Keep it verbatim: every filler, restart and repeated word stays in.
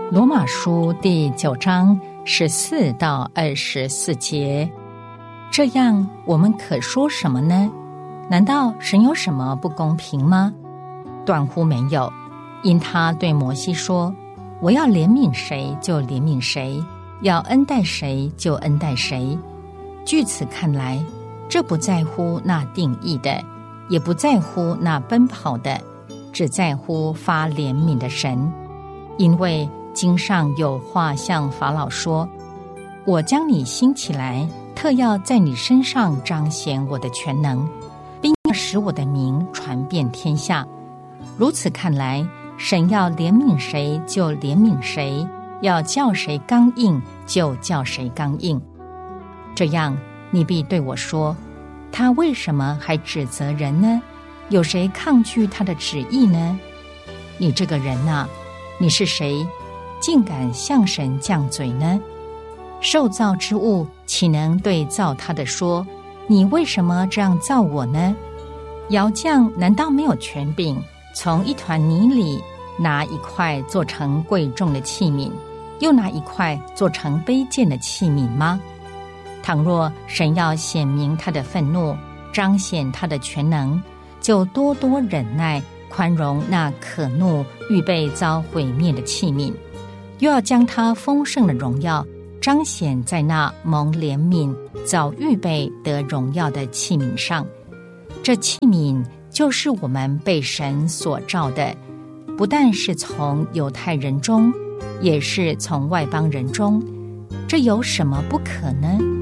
罗马书第九章十四到二十四节，这样我们可说什么呢？难道神有什么不公平吗？断乎没有，因他对摩西说，我要怜悯谁就怜悯谁，要恩待谁就恩待谁。据此看来，这不在乎那定义的，也不在乎那奔跑的，只在乎发怜悯的神。因为经上有话向法老说，我将你兴起来，特要在你身上彰显我的全能，并使我的名传遍天下。如此看来，神要怜悯谁就怜悯谁，要叫谁刚硬就叫谁刚硬。这样你必对我说，他为什么还指责人呢？有谁抗拒他的旨意呢？你这个人啊，你是谁，竟敢向神犟嘴呢？受造之物岂能对造他的说，你为什么这样造我呢？窑匠难道没有权柄从一团泥里拿一块做成贵重的器皿，又拿一块做成卑贱的器皿吗？倘若神要显明他的愤怒，彰显他的全能，就多多忍耐宽容那可怒预备遭毁灭的器皿，又要将他丰盛的荣耀彰显在那蒙怜悯早预备得荣耀的器皿上。这器皿就是我们被神所造的，不但是从犹太人中，也是从外邦人中。这有什么不可呢？